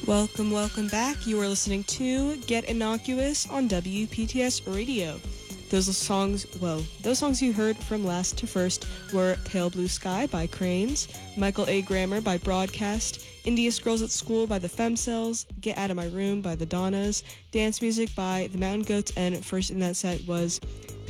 Welcome back. You are listening to Get Innocuous on WPTS Radio. Those songs you heard from last to first were Pale Blue Sky by Cranes, Michael A. Grammer by Broadcast, India's Girls at School by the Femcells, Get Out of My Room by the Donnas, Dance Music by the Mountain Goats, and first in that set was